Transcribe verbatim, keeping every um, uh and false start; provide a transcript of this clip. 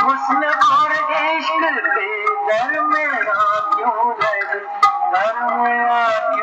हुस्न और इश्क के घर में आ क्यों रहे, घर में आ क्यों